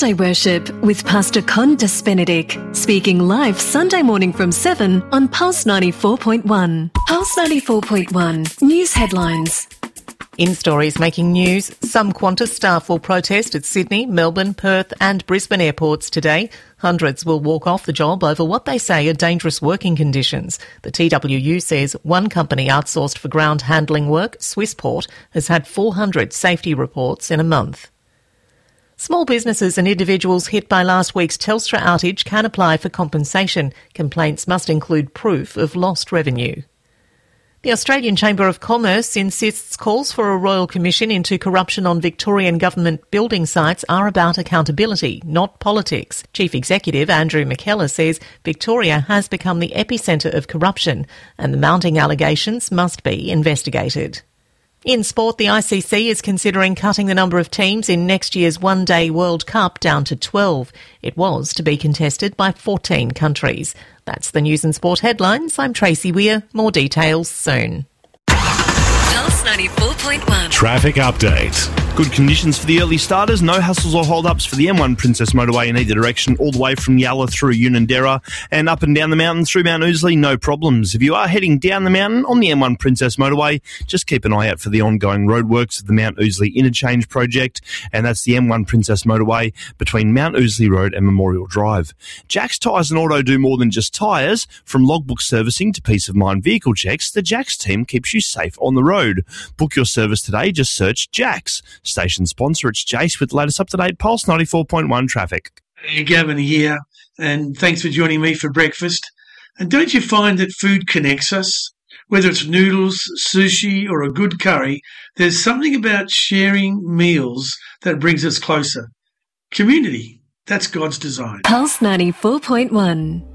Sunday Worship with Pastor Condas Benedict, speaking live Sunday morning from 7 on Pulse 94.1. Pulse 94.1 News Headlines. In stories making news, some Qantas staff will protest at Sydney, Melbourne, Perth and Brisbane airports today. Hundreds will walk off the job over what they say are dangerous working conditions. The TWU says one company outsourced for ground handling work, Swissport, has had 400 safety reports in a month. Small businesses and individuals hit by last week's Telstra outage can apply for compensation. Complaints must include proof of lost revenue. The Australian Chamber of Commerce insists calls for a royal commission into corruption on Victorian government building sites are about accountability, not politics. Chief Executive Andrew McKellar says Victoria has become the epicentre of corruption and the mounting allegations must be investigated. In sport, the ICC is considering cutting the number of teams in next year's one-day World Cup down to 12. It was to be contested by 14 countries. That's the news and sport headlines. I'm Tracy Weir. More details soon. Pulse 94.1. Traffic update. Good conditions for the early starters. No hassles or hold-ups for the M1 Princess Motorway in either direction, all the way from Yalla through Unanderra and up and down the mountain through Mount Ousley. No problems. If you are heading down the mountain on the M1 Princess Motorway, just keep an eye out for the ongoing roadworks of the Mount Ousley Interchange project, and that's the M1 Princess Motorway between Mount Ousley Road and Memorial Drive. Jack's Tyres and Auto do more than just tyres. From logbook servicing to peace of mind vehicle checks, the Jack's team keeps you safe on the road. Book your service today. Just search Jack's. Station sponsor, it's Jace with the latest up-to-date Pulse 94.1 traffic. Hey, Gavin here, and thanks for joining me for breakfast. And don't you find that food connects us? Whether it's noodles, sushi, or a good curry, there's something about sharing meals that brings us closer. Community, that's God's design. Pulse 94.1.